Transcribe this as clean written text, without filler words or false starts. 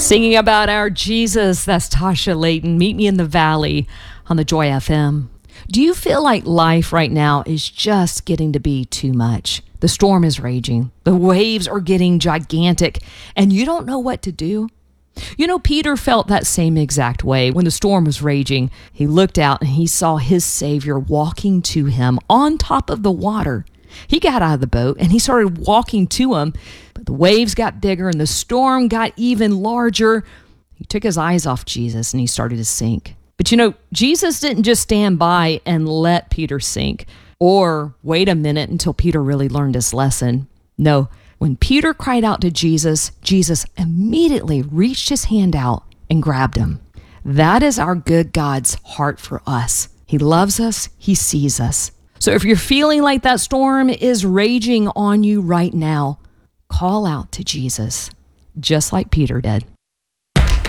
Singing about our Jesus, that's Tasha Layton. Meet me in the valley on the Joy FM. Do you feel like life right now is just getting to be too much? The storm is raging. The waves are getting gigantic, and you don't know what to do? You know, Peter felt that same exact way when the storm was raging. He looked out and he saw his Savior walking to him on top of the water. He got out of the boat and he started walking to him, but the waves got bigger and the storm got even larger. He took his eyes off Jesus and he started to sink. But you know, Jesus didn't just stand by and let Peter sink or wait a minute until Peter really learned his lesson. No, when Peter cried out to Jesus, Jesus immediately reached his hand out and grabbed him. That is our good God's heart for us. He loves us. He sees us. So if you're feeling like that storm is raging on you right now, call out to Jesus, just like Peter did.